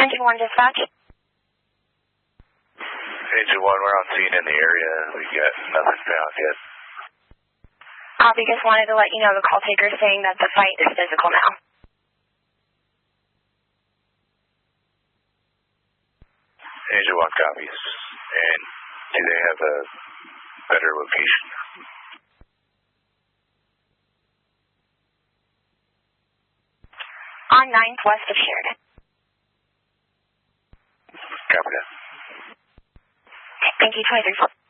Engine 1 dispatch. Engine 1, we're on scene in the area. We got nothing found yet. We just wanted to let you know the call taker is saying that the fight is physical now. Engine 1 copies. And do they have a better location? On 9th west of Sheridan. Copy that. Thank you, 23.